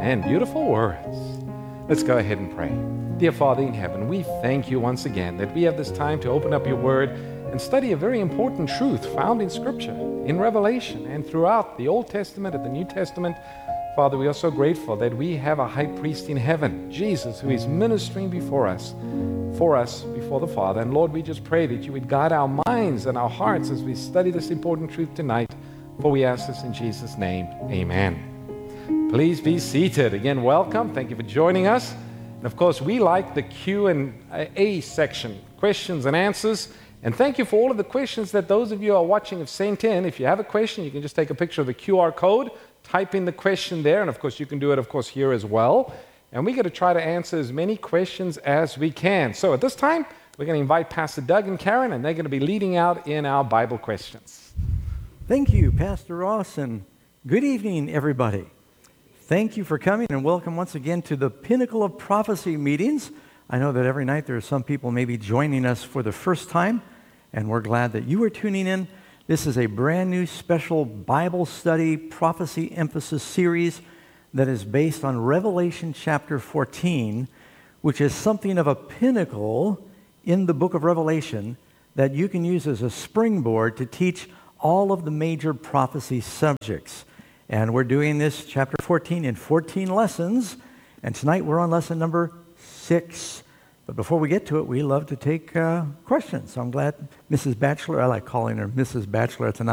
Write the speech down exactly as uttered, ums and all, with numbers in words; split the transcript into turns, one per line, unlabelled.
Amen. Beautiful words. Let's go ahead and pray. Dear Father in heaven, we thank you once again that we have this time to open up your word and study a very important truth found in Scripture, in Revelation, and throughout the Old Testament and the New Testament. Father, we are so grateful that we have a high priest in heaven, Jesus, who is ministering before us, for us before the Father. And Lord, we just pray that you would guide our minds and our hearts as we study this important truth tonight. For we ask this in Jesus' name, amen. Please be seated. Again, welcome. Thank you for joining us. And of course, we like the Q and A section, questions and answers. And thank you for all of the questions that those of you who are watching have sent in. If you have a question, you can just take a picture of the Q R code, type in the question there, and of course, you can do it, of course, here as well. And we're going to try to answer as many questions as we can. So at this time, we're going to invite Pastor Doug and Karen, and they're going to be leading out in our Bible questions.
Thank you, Pastor Ross, and good evening, everybody. Thank you for coming, and welcome once again to the Pinnacle of Prophecy meetings. I know that every night there are some people maybe joining us for the first time, and we're glad that you are tuning in. This is a brand new special Bible study prophecy emphasis series that is based on Revelation chapter fourteen, which is something of a pinnacle in the book of Revelation that you can use as a springboard to teach all of the major prophecy subjects. And we're doing this chapter fourteen in fourteen lessons, and tonight we're on lesson number six. But before we get to it, we love to take uh, questions. So I'm glad Missus Batchelor, I like calling her Missus Batchelor, it's an